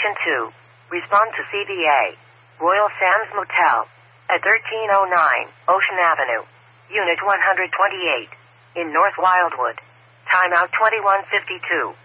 Station 2. Respond to CBA. Royal Sands Motel. At 1309 Ocean Avenue. Unit 128. In North Wildwood. Timeout 2152.